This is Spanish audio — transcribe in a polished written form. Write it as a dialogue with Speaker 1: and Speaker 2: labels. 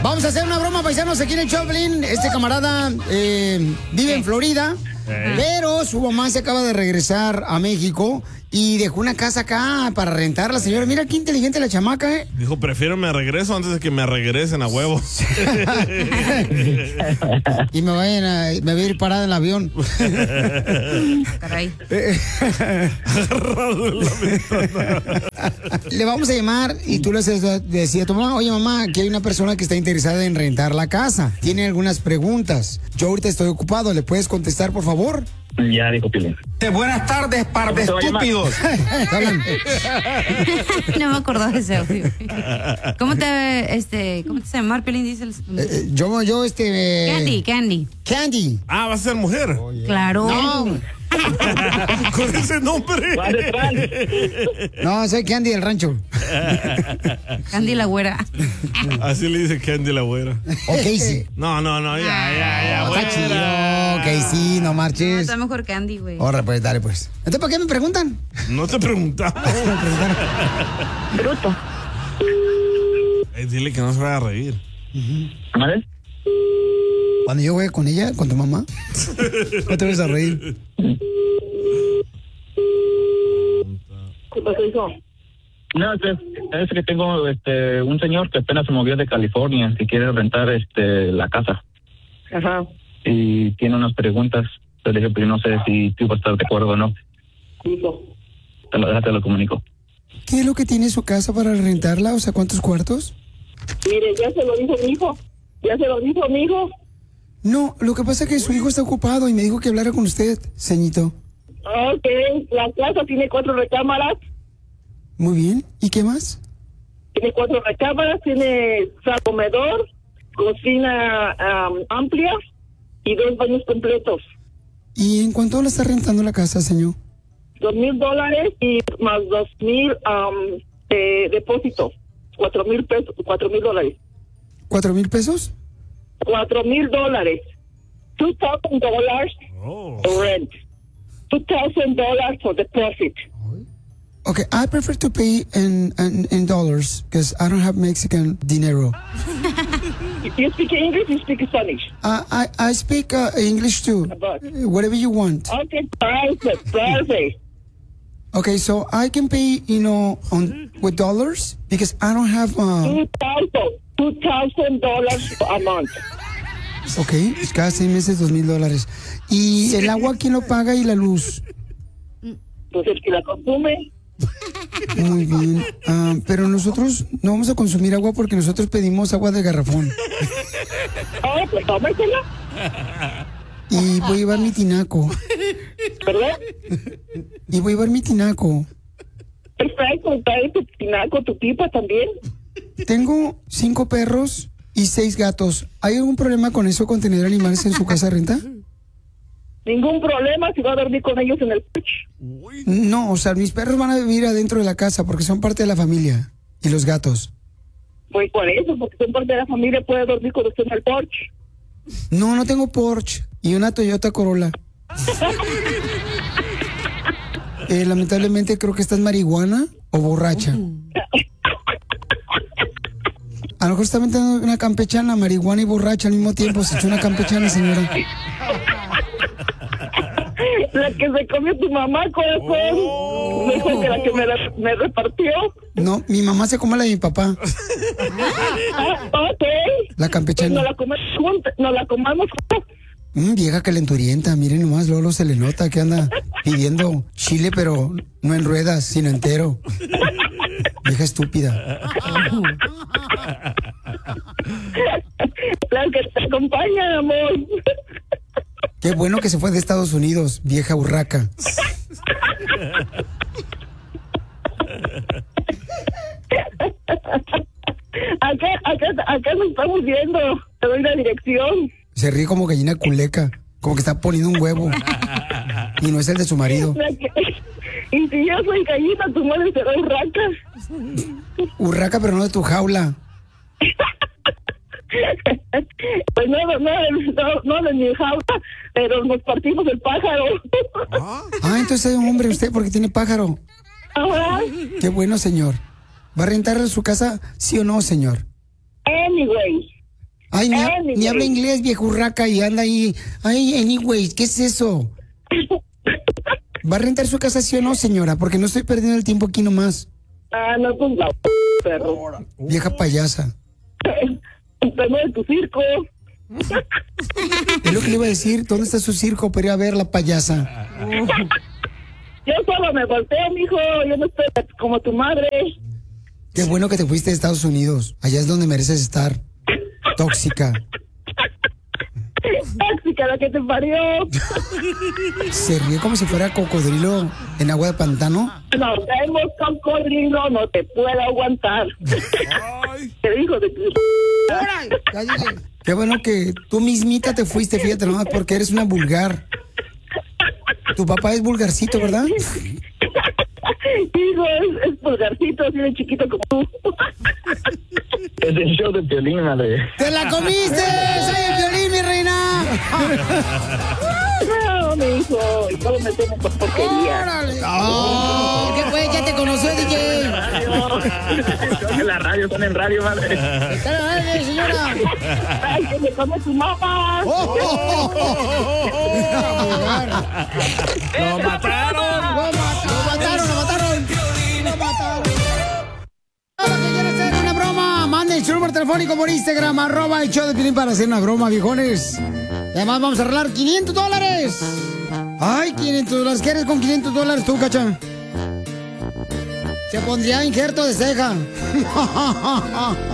Speaker 1: Vamos a hacer una broma, paisanos, aquí en el Choplin. Este camarada vive en Florida, pero su mamá se acaba de regresar a México y dejó una casa acá para rentarla, señora. Mira qué inteligente la chamaca, ¿eh?
Speaker 2: Dijo, prefiero me regreso antes de que me regresen a huevo.
Speaker 1: Y me voy a ir parada en el avión.
Speaker 3: Caray.
Speaker 2: Agarrado en la ventana.
Speaker 1: Le vamos a llamar y tú le decías a tu mamá, oye mamá, que hay una persona que está interesada en rentar la casa. Tiene algunas preguntas. Yo ahorita estoy ocupado, ¿le puedes contestar, por favor?
Speaker 4: Ya dijo Piolín.
Speaker 5: Buenas tardes, par de estúpidos.
Speaker 3: No me acordaba de ese audio. ¿Cómo te llama Piolín? Dice Candy.
Speaker 1: Candy.
Speaker 2: Ah, va a ser mujer.
Speaker 3: Claro.
Speaker 1: No.
Speaker 2: Con ese nombre.
Speaker 1: No, soy Candy del rancho.
Speaker 3: Candy la güera.
Speaker 2: Así le dice Candy la güera.
Speaker 1: Ok, sí.
Speaker 2: No, ya.
Speaker 1: Está chido. Ok, sí, no marches.
Speaker 3: Está mejor Candy, güey.
Speaker 1: Ahora, pues, dale, pues. Entonces, ¿para qué me preguntan?
Speaker 2: No te preguntaba.
Speaker 4: Bruto.
Speaker 2: Dile que no se vaya a reír.
Speaker 4: ¿Vale?
Speaker 1: Cuando yo voy con ella, con tu mamá, no te vas a reír.
Speaker 4: ¿Qué pasó, hijo? No, es que tengo un señor que apenas se movió de California que quiere rentar la casa.
Speaker 6: Ajá.
Speaker 4: Y tiene unas preguntas. Te dije, pero yo no sé si tú vas a estar de acuerdo o no.
Speaker 6: Hijo.
Speaker 4: Te lo comunico.
Speaker 1: ¿Qué es lo que tiene su casa para rentarla? O sea, ¿cuántos cuartos?
Speaker 6: Mire, ya se lo dijo mi hijo.
Speaker 1: No, lo que pasa es que su hijo está ocupado y me dijo que hablara con usted, ceñito.
Speaker 6: Ok, la casa tiene 4 recámaras.
Speaker 1: Muy bien. ¿Y qué más?
Speaker 6: Tiene 4 recámaras, tiene comedor, cocina amplia y 2 baños completos.
Speaker 1: ¿Y en cuánto la está rentando la casa, señor?
Speaker 6: $2,000 y más 2,000 depósito. $4,000 pesos, $4,000.
Speaker 1: ¿$4,000 pesos?
Speaker 6: $4,000. $2,000 rent. $2,000 for deposit.
Speaker 1: Okay, I prefer to pay in dollars because I don't have Mexican dinero.
Speaker 6: You speak English, you speak Spanish.
Speaker 1: I speak English too. Whatever you want.
Speaker 6: Okay, perfect.
Speaker 1: Okay, so I can pay, with dollars because I don't have.
Speaker 6: $2,000 a month.
Speaker 1: Okay, cada 6 meses $2,000. ¿Y el agua quién lo paga y la luz?
Speaker 6: Pues el que la consume.
Speaker 1: Muy bien. Pero nosotros no vamos a consumir agua porque nosotros pedimos agua de garrafón.
Speaker 6: Pues tómesela.
Speaker 1: Y voy a llevar mi tinaco.
Speaker 6: ¿Perdón?
Speaker 1: Y voy a llevar mi tinaco.
Speaker 6: Perfecto, trae tu tinaco, tu pipa también.
Speaker 1: Tengo 5 perros y 6 gatos. ¿Hay algún problema con eso, con tener animales en su casa de renta?
Speaker 6: Ningún problema si va a dormir con ellos en el porche.
Speaker 1: No, o sea, mis perros van a vivir adentro de la casa porque son parte de la familia. ¿Y los gatos?
Speaker 6: Pues por eso, porque son parte de la familia, puede dormir con usted en el porche.
Speaker 1: No, no tengo Porsche y una Toyota Corolla. Lamentablemente creo que estás marihuana o borracha. A lo mejor está metiendo una campechana, marihuana y borracha al mismo tiempo. Se echó una campechana, señora.
Speaker 6: La que se comió tu mamá, corazón. Dijo que la que me repartió.
Speaker 1: No, mi mamá se come la de mi papá.
Speaker 6: Ok.
Speaker 1: La campechana.
Speaker 6: Pues nos la comamos juntas.
Speaker 1: Vieja calenturienta, miren nomás, Lolo se le nota que anda pidiendo chile, pero no en ruedas, sino entero. Vieja estúpida.
Speaker 6: La que te acompaña, amor.
Speaker 1: Qué bueno que se fue de Estados Unidos, vieja burraca.
Speaker 6: Acá nos estamos viendo. Te doy la dirección.
Speaker 1: Se ríe como gallina culeca, como que está poniendo un huevo. Y no es el de su marido.
Speaker 6: Y si yo soy gallina, tu madre será urraca.
Speaker 1: Urraca, pero no de tu jaula.
Speaker 6: Pues no de mi jaula, pero nos partimos el pájaro.
Speaker 1: Entonces es un hombre usted porque tiene pájaro.
Speaker 6: Ajá.
Speaker 1: Qué bueno, señor. ¿Va a rentar su casa, sí o no, señor?
Speaker 6: Anyway.
Speaker 1: Ay, ni habla inglés, viejurraca, y anda ahí. Ay, anyways, ¿qué es eso? ¿Va a rentar su casa, sí o no, señora? Porque no estoy perdiendo el tiempo aquí nomás.
Speaker 6: No, pues la perro.
Speaker 1: Vieja payasa.
Speaker 6: Enfermo de tu circo.
Speaker 1: Es lo que le iba a decir. ¿Dónde está su circo para ir a ver la payasa?
Speaker 6: Yo solo me volteo, mijo. Yo no estoy como tu madre.
Speaker 1: Qué bueno que te fuiste de Estados Unidos. Allá es donde mereces estar. Tóxica.
Speaker 6: Tóxica, la que te parió.
Speaker 1: Se ríe como si fuera cocodrilo en agua de pantano.
Speaker 6: Nos vemos, cocodrilo, no te puedo aguantar. ¿Qué dijo de tu...
Speaker 1: Qué bueno que tú mismita te fuiste, fíjate nomás, porque eres una vulgar. Tu papá es vulgarcito, ¿verdad?
Speaker 6: Hijo, es vulgarcito, así de chiquito como tú.
Speaker 4: Es el show de Piolín, madre.
Speaker 1: ¡Te la comiste! ¡Soy el Piolín, mi reina!
Speaker 6: No, mi hijo, y todo me tengo por porquería.
Speaker 1: ¡Órale! ¡Oh! ¿Qué fue? ¿Ya te conoció, DJ?
Speaker 4: Son en la radio, son en radio, madre.
Speaker 1: ¡Está en la radio, señora!
Speaker 6: ¡Ay, que me come tu mamá!
Speaker 1: ¡Oh!
Speaker 2: ¡Lo mataron!
Speaker 1: ¡Lo mataron! Ahora que quieren hacer una broma, manden su número telefónico por Instagram, @el show de Piolín para hacer una broma, viejones. Además vamos a arreglar $500. Ay, $500. ¿Qué eres con $500 tú, Cacha? Se pondría injerto de ceja.